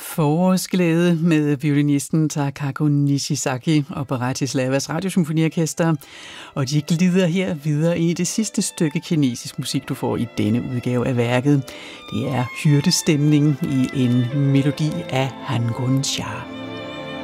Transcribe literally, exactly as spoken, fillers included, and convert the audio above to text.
Forårsglæde med violinisten Takako Nishizaki og Bratislavas Radiosymfoniorkester, og de glider her videre i det sidste stykke kinesisk musik, du får i denne udgave af værket. Det er hyrdestemning i en melodi af Han Gun Xia.